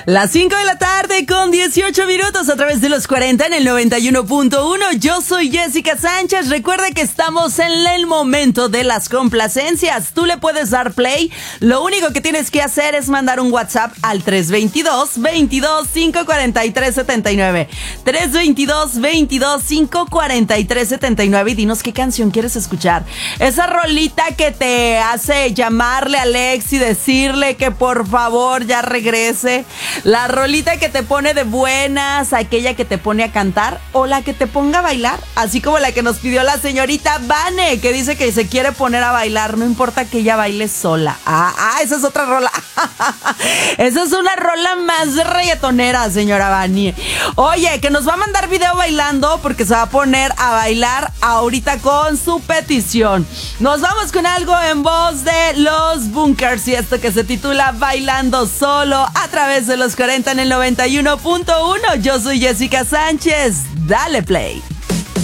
Las 5 de la tarde con 18 minutos a través de los 40 en el 91.1. Yo soy Jessica Sánchez. Recuerda que estamos en el momento de las complacencias. Tú le puedes dar play. Lo único que tienes que hacer es mandar un WhatsApp al 322-543-79. 322-543-79 y dinos qué canción quieres escuchar. Esa rolita que te hace llamarle a Alex y decirle que por favor ya regrese. La rolita que te pone de buenas, aquella que te pone a cantar o la que te ponga a bailar, así como la que nos pidió la señorita Vane, que dice que se quiere poner a bailar, no importa que ella baile sola. Esa es otra rola. Esa es una rola más reggaetonera, señora Vane. Oye, que nos va a mandar video bailando porque se va a poner a bailar ahorita con su petición. Nos vamos con algo en voz de Los Bunkers y esto que se titula Bailando Solo a través de los 40 en el 91.1. Yo soy Jessica Sánchez. Dale play.